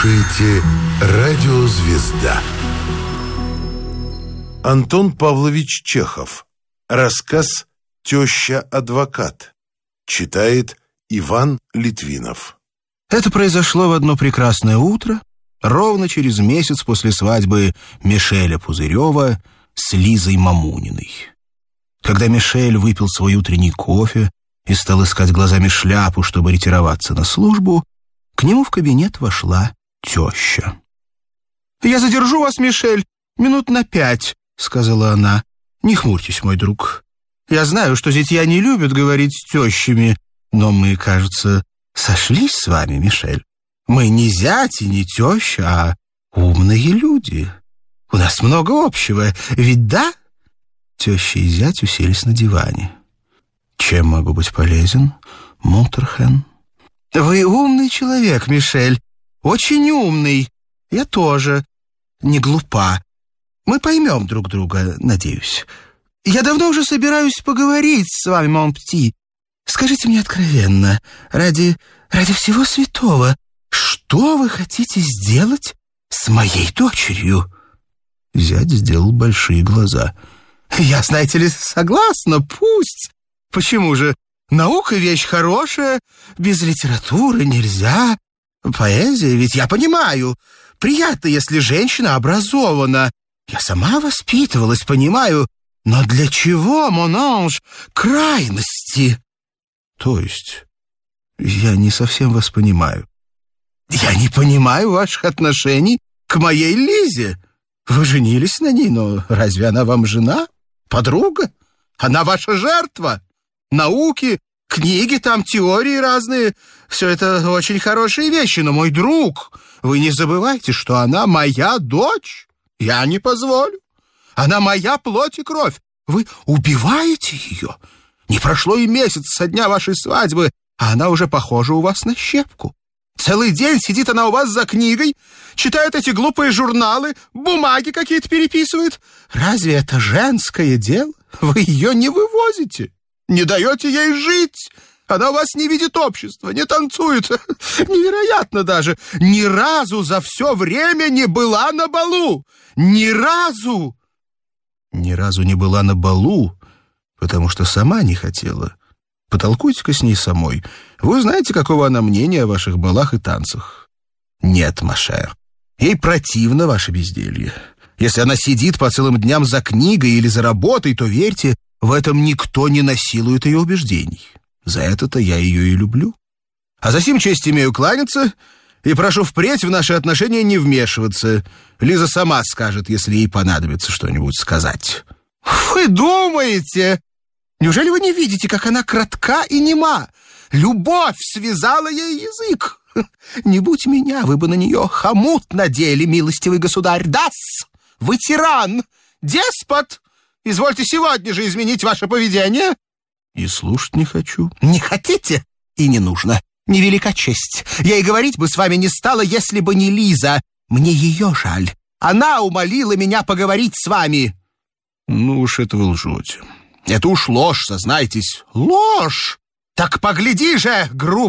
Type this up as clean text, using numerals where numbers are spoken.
слушаете «Радио Звезда». Антон Павлович Чехов. Рассказ «Теща-адвокат». Читает Иван Литвинов. Это произошло в одно прекрасное утро, ровно через месяц после свадьбы Мишеля Пузырева с Лизой Мамуниной. Когда Мишель выпил свой утренний кофе и стал искать глазами шляпу, чтобы ретироваться на службу, к нему в кабинет вошла теща. «Я задержу вас, Мишель, минут на 5», — сказала она. «Не хмурьтесь, мой друг. Я знаю, что зятья не любят говорить с тещами, но мы, кажется, сошлись с вами, Мишель. Мы не зять и не теща, а умные люди. У нас много общего, ведь да?» Теща и зять уселись на диване. «Чем могу быть полезен, Монтерхен?» «Вы умный человек, Мишель, очень умный. Я тоже. Не глупа. Мы поймем друг друга, надеюсь. Я давно уже собираюсь поговорить с вами, мон пти. Скажите мне откровенно, ради всего святого, что вы хотите сделать с моей дочерью?» Зять сделал большие глаза. «Я, знаете ли, согласна, пусть. Почему же? Наука — вещь хорошая, без литературы нельзя. Поэзия, ведь я понимаю. Приятно, если женщина образована. Я сама воспитывалась, понимаю. Но для чего, мон анж, крайности?» «То есть? Я не совсем вас понимаю». «Я не понимаю ваших отношений к моей Лизе. Вы женились на ней, но разве она вам жена? Подруга? Она ваша жертва? Науки, книги, там теории разные. Все это очень хорошие вещи, но, мой друг, вы не забывайте, что она моя дочь. Я не позволю. Она моя плоть и кровь. Вы убиваете ее. Не прошло и месяц со дня вашей свадьбы, а она уже похожа у вас на щепку. Целый день сидит она у вас за книгой, читает эти глупые журналы, бумаги какие-то переписывает. Разве это женское дело? Вы ее не вывозите, не даете ей жить. Она у вас не видит общества, не танцует. Невероятно даже. Ни разу за все время не была на балу. Ни разу. Ни разу не была на балу, потому что сама не хотела. Потолкуйте-ка с ней самой. Вы знаете, какого она мнения о ваших балах и танцах? Нет, Машер, ей противно ваше безделье. Если она сидит по целым дням за книгой или за работой, то, верьте, в этом никто не насилует ее убеждений. За это-то я ее и люблю. А за сим честь имею кланяться и прошу впредь в наши отношения не вмешиваться. Лиза сама скажет, если ей понадобится что-нибудь сказать». «Вы думаете? Неужели вы не видите, как она кратка и нема? Любовь связала ей язык. Не будь меня, вы бы на нее хомут надели, милостивый государь. Да-с, вы тиран, деспот. Извольте сегодня же изменить ваше поведение». «И слушать не хочу». «Не хотите? И не нужно. Невелика честь. Я и говорить бы с вами не стала, если бы не Лиза. Мне ее жаль. Она умолила меня поговорить с вами». «Ну уж это вы лжете». «Это уж ложь, сознайтесь». «Ложь? Так погляди же, грубо